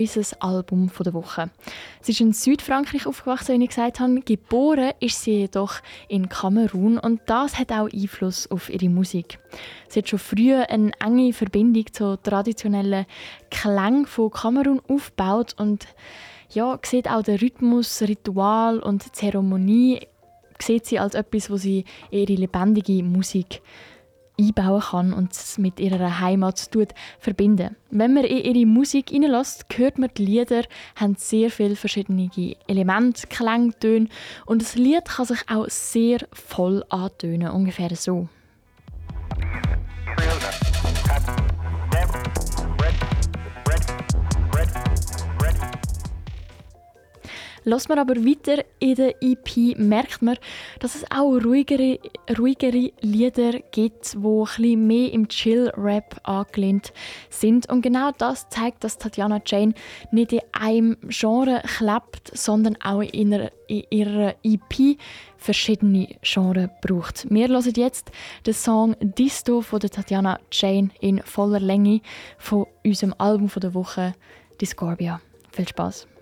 unser Album der Woche. Sie ist in Südfrankreich aufgewachsen, wie ich gesagt habe. Geboren ist sie jedoch in Kamerun und das hat auch Einfluss auf ihre Musik. Sie hat schon früh eine enge Verbindung zu traditionellen Klängen von Kamerun aufgebaut und sieht auch den Rhythmus, Ritual und Zeremonie sieht sie als etwas, was sie in ihre lebendige Musik einbauen kann und es mit ihrer Heimat verbinden. Wenn man in ihre Musik hineinlässt, hört man, die Lieder haben sehr viele verschiedene Elemente, Klänge, Töne und das Lied kann sich auch sehr voll antönen, ungefähr so. Lässt man aber weiter in der EP, merkt man, dass es auch ruhigere Lieder gibt, die ein bisschen mehr im Chill-Rap angelehnt sind. Und genau das zeigt, dass Tatjana Jane nicht in einem Genre klebt, sondern auch in ihrer EP verschiedene Genres braucht. Wir hören jetzt den Song «Disto» von der Tatjana Jane in voller Länge von unserem Album der Woche «Discorbia». Viel Spaß!